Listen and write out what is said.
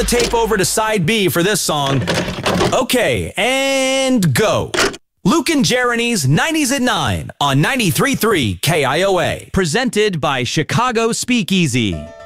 the tape over to side B for this song. Okay, and go. Luke and Jeremy's 90s at 9 on 93.3 KIOA. Presented by Chicago Speakeasy.